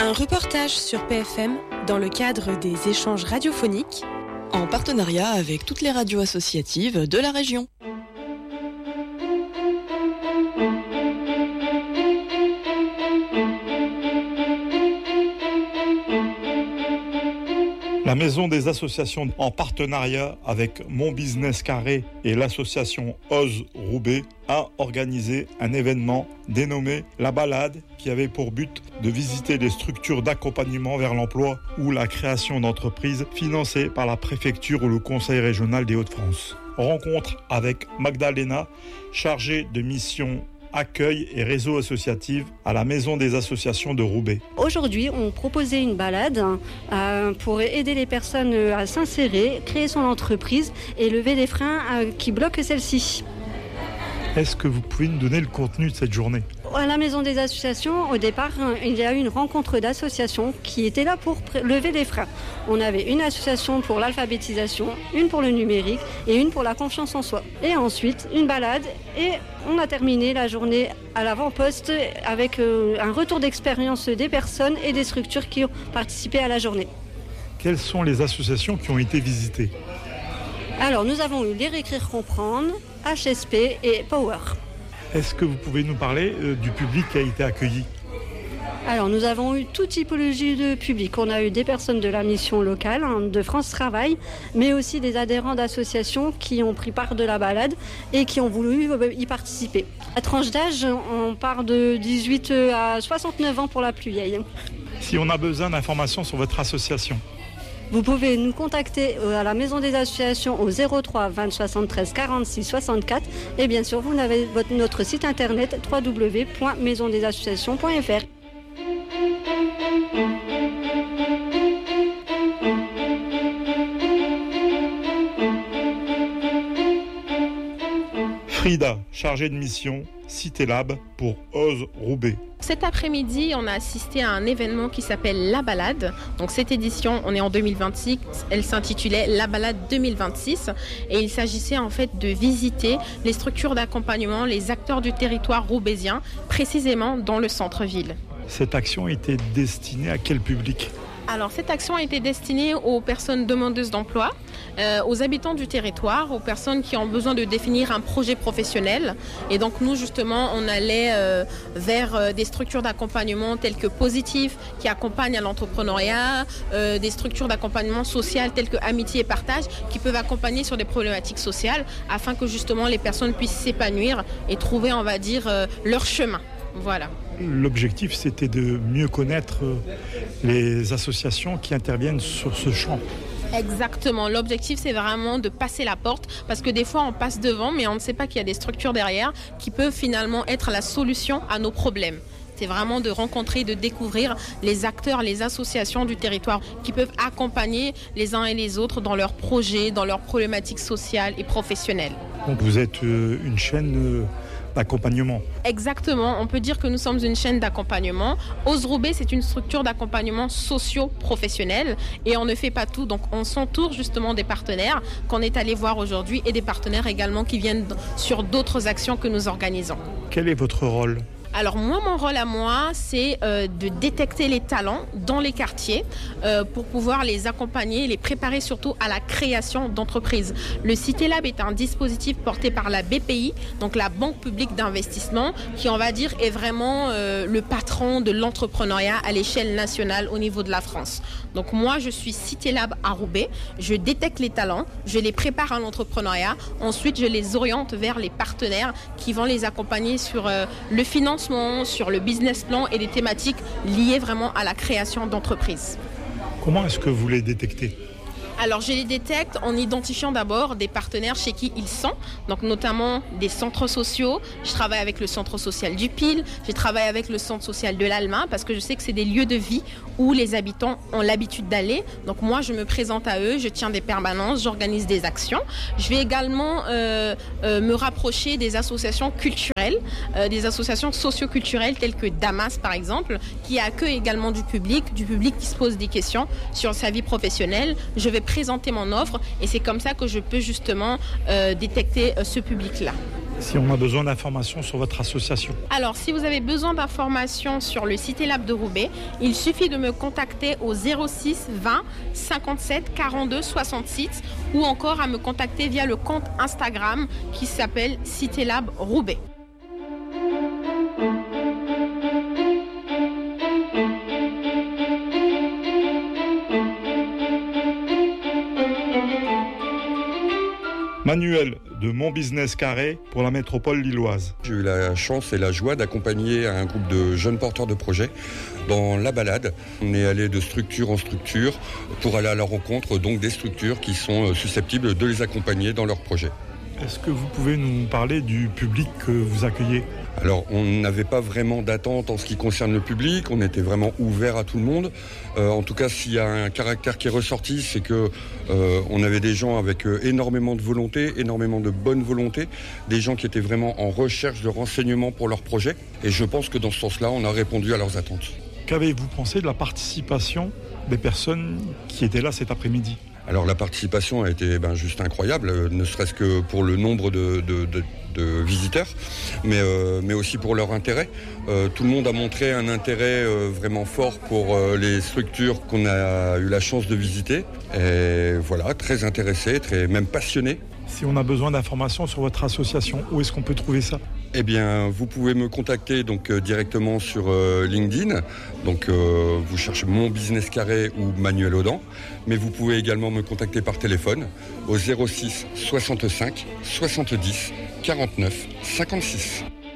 Un reportage sur PFM dans le cadre des échanges radiophoniques en partenariat avec toutes les radios associatives de la région. La Maison des associations, en partenariat avec Mon Business Carré et l'association Ose Roubaix, a organisé un événement dénommé La Balade, qui avait pour but de visiter des structures d'accompagnement vers l'emploi ou la création d'entreprises financées par la préfecture ou le conseil régional des Hauts-de-France. Rencontre avec Magdalena, chargée de mission accueil et réseau associatif à la Maison des associations de Roubaix. Aujourd'hui, on proposait une balade pour aider les personnes à s'insérer, créer son entreprise et lever les freins qui bloquent celle-ci. Est-ce que vous pouvez nous donner le contenu de cette journée ? À la Maison des associations, au départ, il y a eu une rencontre d'associations qui était là pour lever les freins. On avait une association pour l'alphabétisation, une pour le numérique et une pour la confiance en soi. Et ensuite, une balade et on a terminé la journée à l'avant-poste avec un retour d'expérience des personnes et des structures qui ont participé à la journée. Quelles sont les associations qui ont été visitées ? Alors, nous avons eu Lire, Écrire, Comprendre, HSP et Power. Est-ce que vous pouvez nous parler du public qui a été accueilli ? Alors, nous avons eu toute typologie de public. On a eu des personnes de la mission locale, de France Travail, mais aussi des adhérents d'associations qui ont pris part de la balade et qui ont voulu y participer. La tranche d'âge, on part de 18 à 69 ans pour la plus vieille. Si on a besoin d'informations sur votre association, vous pouvez nous contacter à la Maison des associations au 03 20 73 46 64 et bien sûr vous avez notre site internet www.maisondesassociations.fr. Frida, chargée de mission Cité Lab pour Ose Roubaix. Cet après-midi, on a assisté à un événement qui s'appelle La Balade. Donc cette édition, on est en 2026, elle s'intitulait La Balade 2026 et il s'agissait en fait de visiter les structures d'accompagnement, les acteurs du territoire roubaisien, précisément dans le centre-ville. Cette action était destinée à quel public ? Alors cette action a été destinée aux personnes demandeuses d'emploi, aux habitants du territoire, aux personnes qui ont besoin de définir un projet professionnel. Et donc nous justement on allait vers des structures d'accompagnement telles que Positif qui accompagnent à l'entrepreneuriat, des structures d'accompagnement social telles que Amitié et Partage qui peuvent accompagner sur des problématiques sociales afin que justement les personnes puissent s'épanouir et trouver on va dire leur chemin. Voilà. L'objectif, c'était de mieux connaître les associations qui interviennent sur ce champ. Exactement. L'objectif, c'est vraiment de passer la porte parce que des fois, on passe devant, mais on ne sait pas qu'il y a des structures derrière qui peuvent finalement être la solution à nos problèmes. C'est vraiment de rencontrer, de découvrir les acteurs, les associations du territoire qui peuvent accompagner les uns et les autres dans leurs projets, dans leurs problématiques sociales et professionnelles. Donc vous êtes une chaîne d'accompagnement. Exactement, on peut dire que nous sommes une chaîne d'accompagnement. Ose Roubaix, c'est une structure d'accompagnement socio-professionnel et on ne fait pas tout, donc on s'entoure justement des partenaires qu'on est allé voir aujourd'hui et des partenaires également qui viennent sur d'autres actions que nous organisons. Quel est votre rôle ? Alors moi, mon rôle à moi, c'est de détecter les talents dans les quartiers pour pouvoir les accompagner, les préparer surtout à la création d'entreprises. Le Cité Lab est un dispositif porté par la BPI, donc la Banque publique d'investissement, qui on va dire est vraiment le patron de l'entrepreneuriat à l'échelle nationale au niveau de la France. Donc moi, je suis Cité Lab à Roubaix, je détecte les talents, je les prépare à l'entrepreneuriat, ensuite je les oriente vers les partenaires qui vont les accompagner sur le financement, sur le business plan et des thématiques liées vraiment à la création d'entreprises. Comment est-ce que vous les détectez ? Alors je les détecte en identifiant d'abord des partenaires chez qui ils sont, donc notamment des centres sociaux. Je travaille avec le centre social du Pile, je travaille avec le centre social de l'Alma parce que je sais que c'est des lieux de vie où les habitants ont l'habitude d'aller. Donc moi je me présente à eux, je tiens des permanences, j'organise des actions. Je vais également me rapprocher des associations culturelles, des associations socio-culturelles telles que Damas par exemple, qui accueillent également du public qui se pose des questions sur sa vie professionnelle. Je vais présenter mon offre et c'est comme ça que je peux justement détecter ce public-là. Si on a besoin d'informations sur votre association. Alors, si vous avez besoin d'informations sur le Cité Lab de Roubaix, il suffit de me contacter au 06 20 57 42 66 ou encore à me contacter via le compte Instagram qui s'appelle Cité Lab Roubaix. Manuel de Mon Business Carré pour la métropole lilloise. J'ai eu la chance et la joie d'accompagner un groupe de jeunes porteurs de projets dans la balade. On est allé de structure en structure pour aller à la rencontre donc des structures qui sont susceptibles de les accompagner dans leurs projets. Est-ce que vous pouvez nous parler du public que vous accueillez ? Alors, on n'avait pas vraiment d'attente en ce qui concerne le public, on était vraiment ouvert à tout le monde. En tout cas, s'il y a un caractère qui est ressorti, c'est que on avait des gens avec énormément de volonté, énormément de bonne volonté, des gens qui étaient vraiment en recherche de renseignements pour leur projet. Et je pense que dans ce sens-là, on a répondu à leurs attentes. Qu'avez-vous pensé de la participation des personnes qui étaient là cet après-midi ? Alors la participation a été juste incroyable, ne serait-ce que pour le nombre de visiteurs, mais aussi pour leur intérêt. Tout le monde a montré un intérêt vraiment fort pour les structures qu'on a eu la chance de visiter. Et voilà, très intéressés, même passionnés. Si on a besoin d'informations sur votre association, où est-ce qu'on peut trouver ça ? Eh bien, vous pouvez me contacter directement sur LinkedIn. Donc, vous cherchez Mon Business Carré ou Manuel Audan. Mais vous pouvez également me contacter par téléphone au 06 65 70 49 56.